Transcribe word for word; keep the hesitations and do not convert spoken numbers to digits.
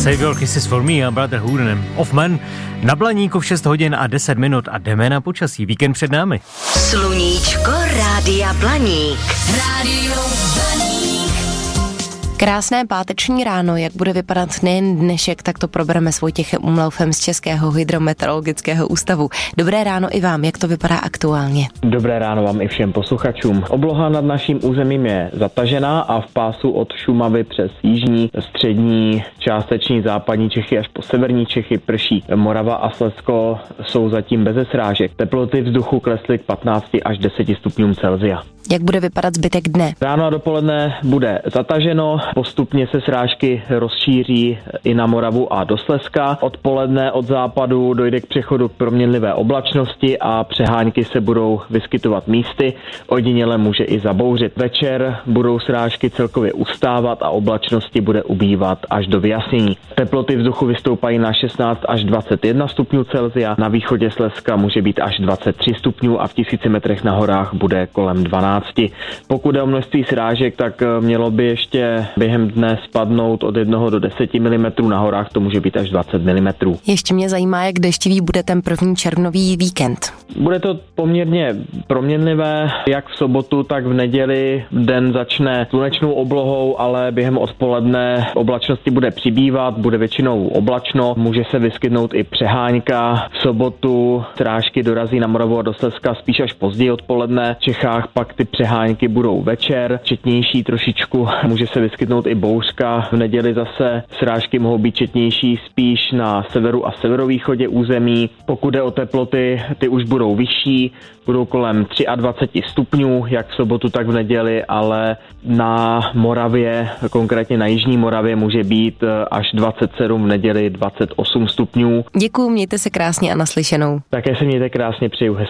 Save Your Kisses for Me a Brother Hooden of Man. Na Blaníku v šest hodin a deset minut a jdeme na počasí. Víkend před námi. Sluníčko Rádia Blaník. Rádio Blaník. Krásné páteční ráno, jak bude vypadat nejen dnešek, tak to probereme s Vojtěchem Umlaufem z Českého hydrometeorologického ústavu. Dobré ráno i vám, jak to vypadá aktuálně? Dobré ráno vám i všem posluchačům. Obloha nad naším územím je zatažená a v pásu od Šumavy přes jižní, střední, částeční západní Čechy až po severní Čechy prší. Morava a Slezsko jsou zatím beze srážek. Teploty vzduchu klesly k patnácti až deseti stupňům Celsia. Jak bude vypadat zbytek dne? Ráno a dopoledne bude zataženo, postupně se srážky rozšíří i na Moravu a do Slezska. Odpoledne od západu dojde k přechodu k proměnlivé oblačnosti a přehánky se budou vyskytovat místy. Ojediněle může i zabouřit. Večer budou srážky celkově ustávat a oblačnosti bude ubývat až do vyjasnění. Teploty vzduchu vystoupají na šestnáct až dvacet jedna stupňů Celsia, na východě Slezska může být až dvacet tři stupňů a v tisíci metrech na horách bude kolem dvanáct. Pokud je o množství srážek, tak mělo by ještě během dne spadnout od jednoho do deseti milimetrů, na horách to může být až dvacet milimetrů. Ještě mě zajímá, jak deštivý bude ten první červnový víkend. Bude to poměrně proměnlivé, jak v sobotu, tak v neděli. Den začne slunečnou oblohou, ale během odpoledne oblačnosti bude přibývat, bude většinou oblačno, může se vyskytnout i přehánka. V sobotu srážky dorazí na Moravu a do Slezska spíš až později odpoledne. V Čechách pak ty přehánky budou večer, četnější trošičku, může se vyskytnout i bouřka. V neděli zase srážky mohou být četnější spíš na severu a severovýchodě území. Pokud jde o teploty, ty už budou vyšší, budou kolem dvacet tři stupňů, jak v sobotu, tak v neděli, ale na Moravě, konkrétně na jižní Moravě, může být až dvacet sedm, v neděli dvacet osm stupňů. Děkuju, mějte se krásně a naslyšenou. Také se mějte krásně, přeju hezký